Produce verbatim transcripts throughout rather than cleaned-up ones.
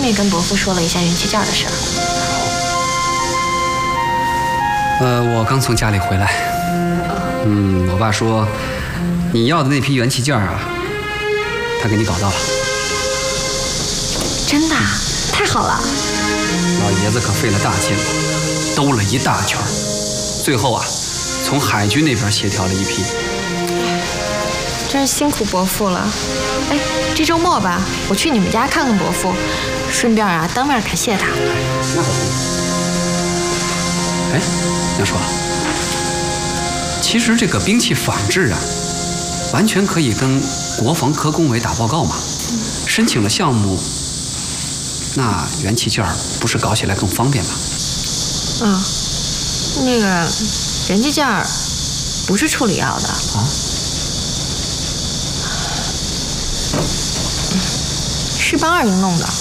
也跟伯父说了一下元气件的事儿。 呃，我刚从家里回来。嗯，我爸说，你要的那批元气件啊，他给你搞到了。 真的？太好了！ 老爷子可费了大劲了，兜了一大圈，最后啊，从海军那边协调了一批。 真是辛苦伯父了。哎，这周末吧，我去你们家看看伯父，顺便啊当面感谢他。 那可不。哎，杨叔，其实这个兵器仿制啊，完全可以跟国防科工委打报告嘛。嗯、申请了项目，那元气件不是搞起来更方便吗？ 嗯，那个元气件不是处理药的啊。是帮二营弄的。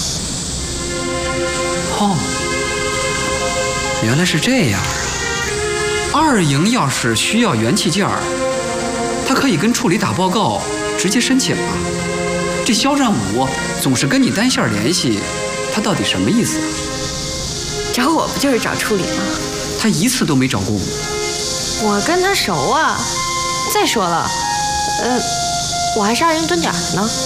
哦，原来是这样啊！二营要是需要元气件儿，他可以跟处理打报告，直接申请啊。这肖战武总是跟你单线联系，他到底什么意思啊？ 找我不就是找处理吗？ 他一次都没找过我。 我跟他熟啊。再说了，呃，我还是二营蹲点的呢。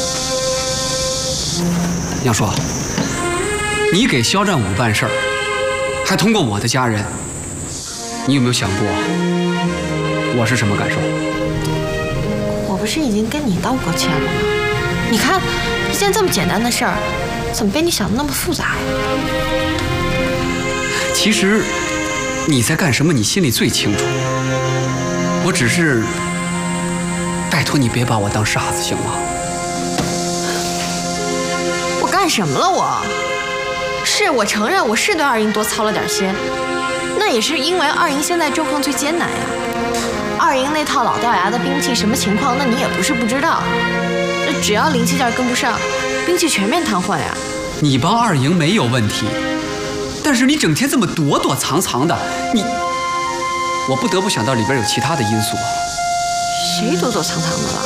杨叔，你给肖战武办事儿，还通过我的家人，你有没有想过我是什么感受？ 我不是已经跟你道过歉了吗？你看，一件这么简单的事儿，怎么被你想得那么复杂呀？ 其实你在干什么，你心里最清楚。我只是拜托你别把我当傻子，行吗？ 干什么了我？是我承认我是对二营多操了点心，那也是因为二营现在状况最艰难呀。二营那套老掉牙的兵器什么情况，那你也不是不知道。那只要零器件跟不上，兵器全面瘫痪呀。 你帮二营没有问题，但是你整天这么躲躲藏藏的，你，我不得不想到里边有其他的因素啊。 谁躲躲藏藏的了？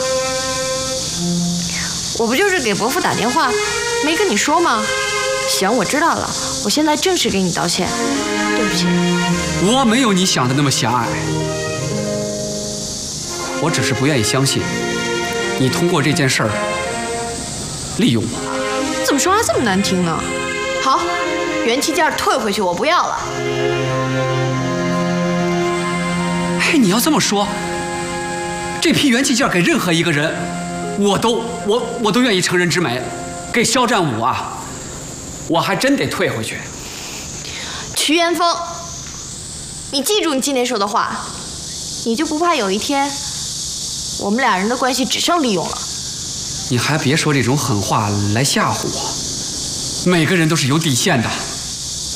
我不就是给伯父打电话，没跟你说吗？行，我知道了，我现在正式给你道歉，对不起。 我没有你想的那么狭隘，我只是不愿意相信你通过这件事儿利用我。 你怎么说话这么难听呢？好，元气件退回去，我不要了。 哎，你要这么说，这批元气件给任何一个人，我都我我都愿意成人之美。给肖战武啊，我还真得退回去。 瞿元峰，你记住你今天说的话，你就不怕有一天我们俩人的关系只剩利用了？ 你还别说这种狠话来吓唬我，每个人都是有底线的。